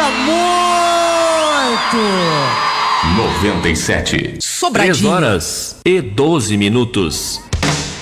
muito! 97. Sobradinho. 3 horas e 12 minutos.